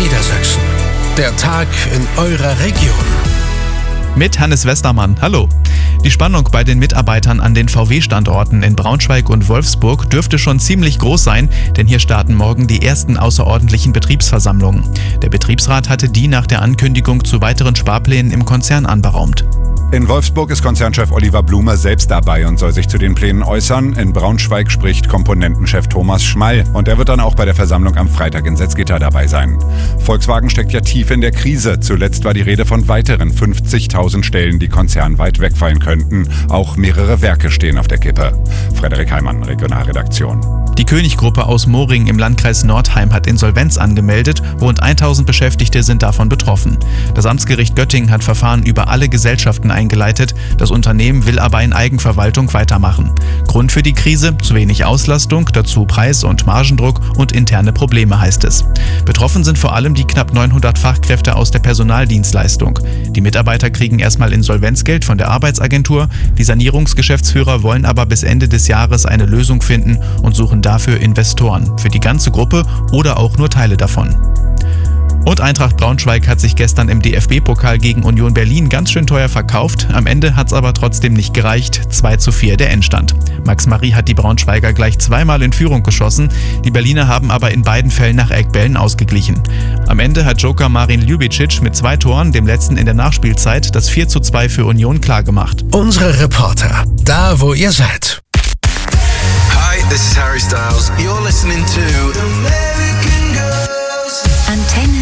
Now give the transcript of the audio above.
Niedersachsen. Der Tag in eurer Region. Mit Hannes Westermann. Hallo. Die Spannung bei den Mitarbeitern an den VW-Standorten in Braunschweig und Wolfsburg dürfte schon ziemlich groß sein, denn hier starten morgen die ersten außerordentlichen Betriebsversammlungen. Der Betriebsrat hatte die nach der Ankündigung zu weiteren Sparplänen im Konzern anberaumt. In Wolfsburg ist Konzernchef Oliver Blume selbst dabei und soll sich zu den Plänen äußern. In Braunschweig spricht Komponentenchef Thomas Schmall und er wird dann auch bei der Versammlung am Freitag in Salzgitter dabei sein. Volkswagen steckt ja tief in der Krise. Zuletzt war die Rede von weiteren 50.000 Stellen, die konzernweit wegfallen könnten. Auch mehrere Werke stehen auf der Kippe. Frederik Heimann, Regionalredaktion. Die König-Gruppe aus Moring im Landkreis Nordheim hat Insolvenz angemeldet. Rund 1.000 Beschäftigte sind davon betroffen. Das Amtsgericht Göttingen hat Verfahren über alle Gesellschaften eingeleitet. Das Unternehmen will aber in Eigenverwaltung weitermachen. Grund für die Krise? Zu wenig Auslastung, dazu Preis- und Margendruck und interne Probleme, heißt es. Betroffen sind vor allem die knapp 900 Fachkräfte aus der Personaldienstleistung. Die Mitarbeiter kriegen erstmal Insolvenzgeld von der Arbeitsagentur. Die Sanierungsgeschäftsführer wollen aber bis Ende des Jahres eine Lösung finden und suchen dafür Investoren. Für die ganze Gruppe oder auch nur Teile davon. Und Eintracht Braunschweig hat sich gestern im DFB-Pokal gegen Union Berlin ganz schön teuer verkauft. Am Ende hat es aber trotzdem nicht gereicht. 2:4 der Endstand. Max Marie hat die Braunschweiger gleich zweimal in Führung geschossen. Die Berliner haben aber in beiden Fällen nach Eckbällen ausgeglichen. Am Ende hat Joker Marin Ljubicic mit 2 Toren, dem letzten in der Nachspielzeit, das 4:2 für Union klargemacht. Unsere Reporter, da wo ihr seid. Hi, this is Harry Styles. You're listening to American Girls. Antenne